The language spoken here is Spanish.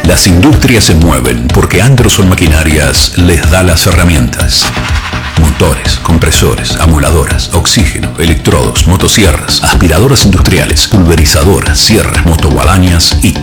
Las industrias se mueven porque Anderson Maquinarias les da las herramientas. Motores, compresores, amoladoras, oxígeno, electrodos, motosierras, aspiradoras industriales, pulverizadoras, sierras, motoguadañas y